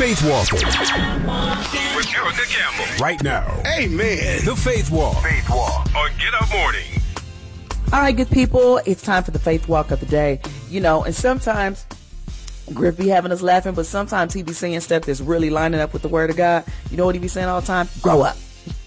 Faith Walker. With Erica Campbell. Right now. Amen. The Faith Walk. Faith Walk on Get Up Morning. All right, good people. It's time for the Faith Walk of the day. You know, and sometimes Griff be having us laughing, but sometimes he be saying stuff that's really lining up with the word of God. You know what he be saying all the time? Grow up.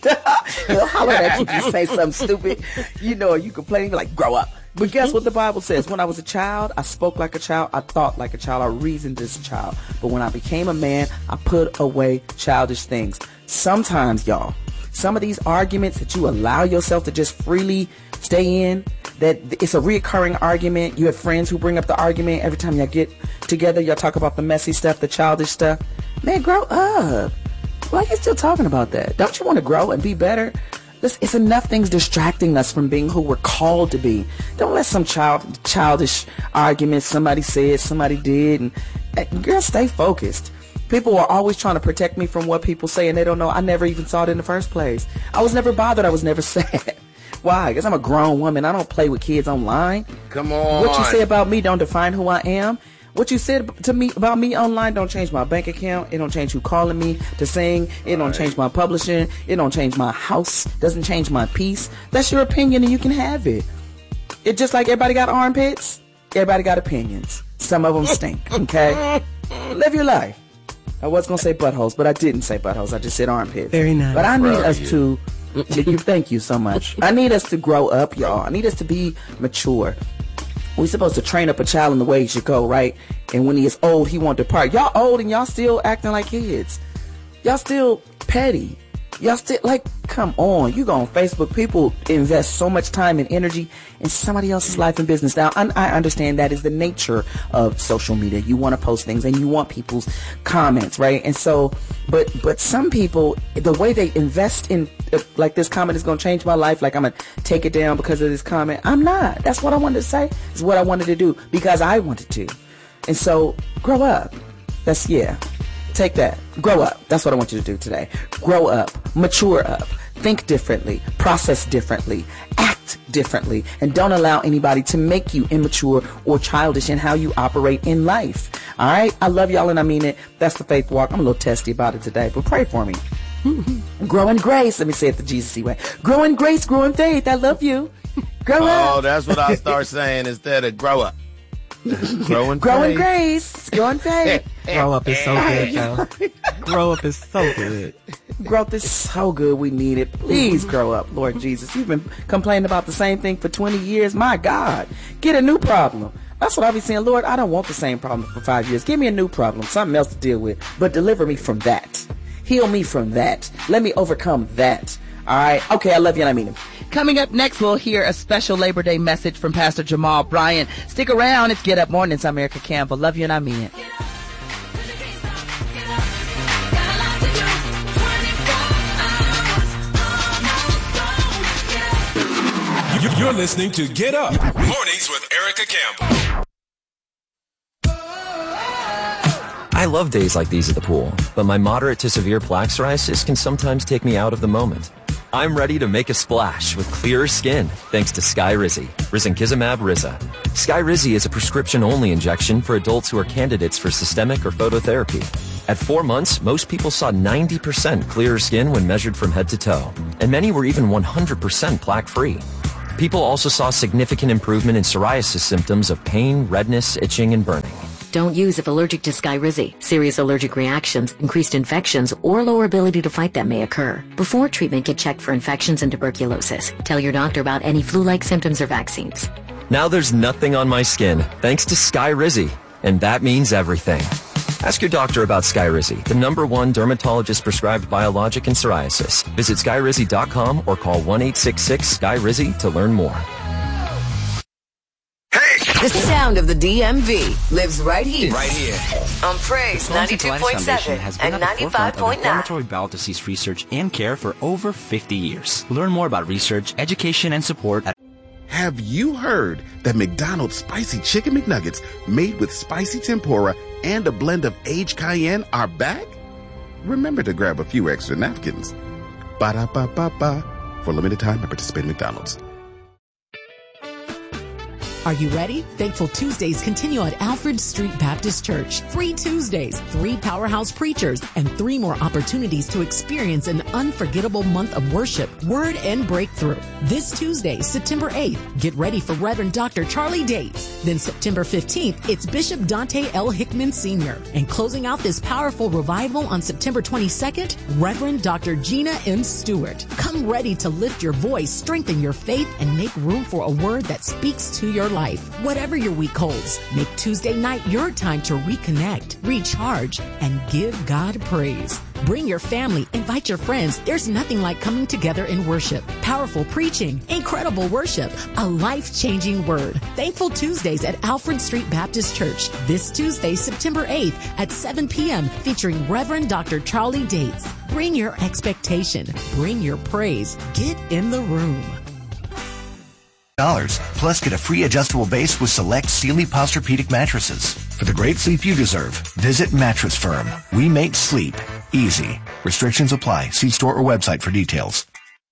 He'll holler at you if you say something stupid. You know, you complain, you're like, grow up. But guess what the Bible says? When I was a child, I spoke like a child, I thought like a child, I reasoned as a child. But when I became a man, I put away childish things. Sometimes, y'all, some of these arguments that you allow yourself to just freely stay in, that it's a reoccurring argument. You have friends who bring up the argument every time y'all get together. Y'all talk about the messy stuff, the childish stuff. Man, grow up. Why are you still talking about that? Don't you want to grow and be better? It's enough things distracting us from being who we're called to be. Don't let some childish arguments, somebody said, somebody did, and girl, stay focused. People are always trying to protect me from what people say, and they don't know I never even saw it in the first place. I was never bothered. I was never sad. Why? Because I'm a grown woman. I don't play with kids online. Come on. What you say about me don't define who I am. What you said to me about me online don't change my bank account. It don't change who calling me to sing. It don't change my publishing. It don't change my house. Doesn't change my peace. That's your opinion and you can have it. It's just like everybody got armpits. Everybody got opinions. Some of them stink. Okay? Live your life. I was going to say buttholes, but I didn't say buttholes. I just said armpits. Very nice. But I need us to... Thank you so much. I need us to grow up, y'all. I need us to be mature. We're supposed to train up a child in the way he should go, right? And when he is old, he won't depart. Y'all old and y'all still acting like kids. Y'all still petty. Y'all still, like, come on. You go on Facebook. People invest so much time and energy in somebody else's life and business. Now, I understand that is the nature of social media. You want to post things and you want people's comments, right? And so, but some people, the way they invest in, like, this comment is going to change my life, like I'm going to take it down because of this comment. I'm not. That's what I wanted to say. It's what I wanted to do because I wanted to. And so, grow up. Take that. Grow up. That's what I want you to do today. Grow up. Mature up. Think differently. Process differently. Act differently. And don't allow anybody to make you immature or childish in how you operate in life. All right? I love y'all and I mean it. That's the Faith Walk. I'm a little testy about it today, but pray for me. Grow in grace. Let me say it the Jesus way. Grow in grace. Grow in faith. I love you. Grow up. Oh, that's what I start saying instead of grow up. Grow in grace. Grow in faith. Grow up is so good, though. Grow up is so good. Growth is so good. We need it. Please grow up, Lord Jesus. You've been complaining about the same thing for 20 years. My God. Get a new problem. That's what I be saying. Lord, I don't want the same problem for 5 years. Give me a new problem, something else to deal with. But deliver me from that. Heal me from that. Let me overcome that. All right? Okay, I love you and I mean it. Coming up next, we'll hear a special Labor Day message from Pastor Jamal Bryant. Stick around. It's Get Up Mornings. I'm Erica Campbell. Love you and I mean it. You're listening to Get Up Mornings with Erica Campbell. I love days like these at the pool, but my moderate to severe plaque psoriasis can sometimes take me out of the moment. I'm ready to make a splash with clearer skin thanks to Skyrizi, risankizumab Riza. Skyrizi is a prescription-only injection for adults who are candidates for systemic or phototherapy. At 4 months, most people saw 90% clearer skin when measured from head to toe, and many were even 100% plaque-free. People also saw significant improvement in psoriasis symptoms of pain, redness, itching, and burning. Don't use if allergic to Skyrizi. Serious allergic reactions, increased infections, or lower ability to fight them may occur. Before treatment, get checked for infections and tuberculosis. Tell your doctor about any flu-like symptoms or vaccines. Now there's nothing on my skin thanks to Skyrizi, and that means everything. Ask your doctor about Skyrizi, the #1 dermatologist-prescribed biologic in psoriasis. Visit Skyrizi.com or call 1-866-SKYRIZI to learn more. The sound of the DMV lives right here. Right here. On Praise 92.7 and 95.9. Inflammatory bowel disease research and care for over 50 years. Learn more about research, education, and support at... Have you heard that McDonald's Spicy Chicken McNuggets made with spicy tempura and a blend of aged cayenne are back? Remember to grab a few extra napkins. Ba-da-ba-ba-ba. For limited time at participating McDonald's. Are you ready? Thankful Tuesdays continue at Alfred Street Baptist Church. 3 Tuesdays, 3 powerhouse preachers, and 3 more opportunities to experience an unforgettable month of worship, word, and breakthrough. This Tuesday, September 8th, get ready for Reverend Dr. Charlie Dates. Then September 15th, it's Bishop Dante L. Hickman Sr. And closing out this powerful revival on September 22nd, Reverend Dr. Gina M. Stewart. Come ready to lift your voice, strengthen your faith, and make room for a word that speaks to your life. Whatever your week holds, make Tuesday night your time to reconnect, recharge, and give God praise. Bring your family, invite your friends. There's nothing like coming together in worship. Powerful preaching, incredible worship, a life-changing word. Thankful Tuesdays at Alfred Street Baptist Church. This Tuesday, September 8th at 7 p.m. featuring Reverend Dr. Charlie Dates. Bring your expectation. Bring your praise. Get in the room. Plus get a free adjustable base with select Sealy Posturepedic mattresses. For the great sleep you deserve, visit Mattress Firm. We make sleep easy. Restrictions apply. See store or website for details.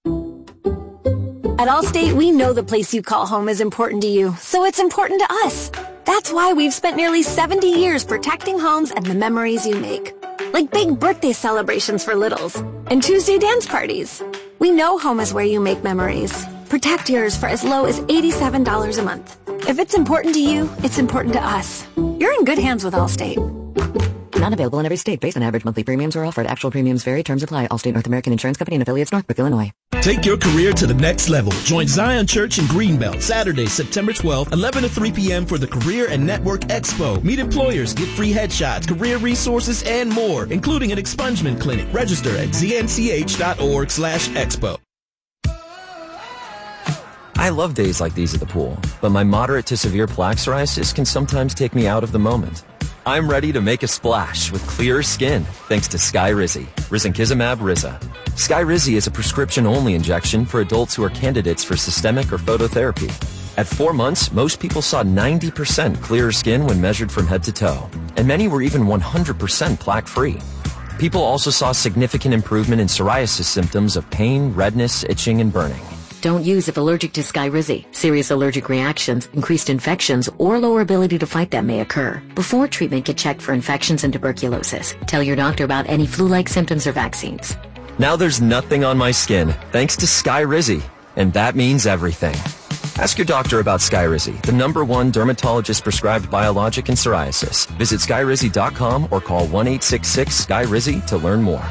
At Allstate, we know the place you call home is important to you, so it's important to us. That's why we've spent nearly 70 years protecting homes and the memories you make. Like big birthday celebrations for littles and Tuesday dance parties. We know home is where you make memories. Protect yours for as low as $87 a month. If it's important to you, it's important to us. You're in good hands with Allstate. Not available in every state. Based on average monthly premiums or offered. Actual premiums vary. Terms apply. Allstate North American Insurance Company and affiliates, Northbrook, Illinois. Take your career to the next level. Join Zion Church in Greenbelt, Saturday, September 12th, 11 to 3 p.m. for the Career and Network Expo. Meet employers, get free headshots, career resources, and more, including an expungement clinic. Register at znch.org/expo. I love days like these at the pool, but my moderate to severe plaque psoriasis can sometimes take me out of the moment. I'm ready to make a splash with clearer skin thanks to Skyrizi, Risankizumab Riza. Skyrizi is a prescription-only injection for adults who are candidates for systemic or phototherapy. At 4 months, most people saw 90% clearer skin when measured from head to toe, and many were even 100% plaque-free. People also saw significant improvement in psoriasis symptoms of pain, redness, itching, and burning. Don't use if allergic to Skyrizi. Serious allergic reactions, increased infections, or lower ability to fight them may occur. Before treatment, get checked for infections and tuberculosis. Tell your doctor about any flu-like symptoms or vaccines. Now there's nothing on my skin thanks to Skyrizi, and that means everything. Ask your doctor about Skyrizi, the #1 dermatologist-prescribed biologic in psoriasis. Visit Skyrizi.com or call 1-866-SKYRIZI to learn more.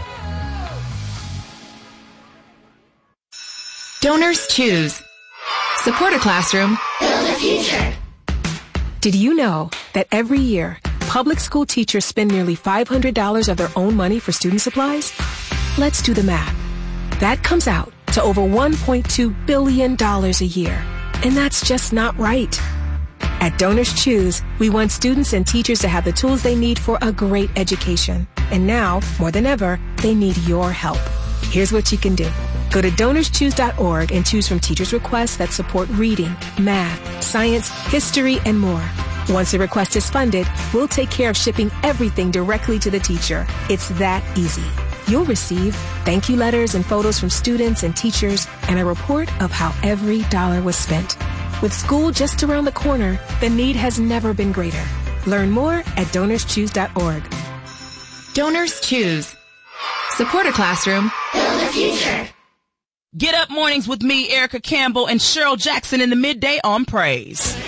Donors choose. Support a classroom. Build a future. Did you know that every year, public school teachers spend nearly $500 of their own money for student supplies? Let's do the math. That comes out to over $1.2 billion a year. And that's just not right. At Donors Choose, we want students and teachers to have the tools they need for a great education. And now, more than ever, they need your help. Here's what you can do. Go to DonorsChoose.org and choose from teachers' requests that support reading, math, science, history, and more. Once a request is funded, we'll take care of shipping everything directly to the teacher. It's that easy. You'll receive thank you letters and photos from students and teachers and a report of how every dollar was spent. With school just around the corner, the need has never been greater. Learn more at DonorsChoose.org. Donors Choose. Support a classroom. Build a future. Get up mornings with me, Erica Campbell, and Cheryl Jackson in the midday on Praise.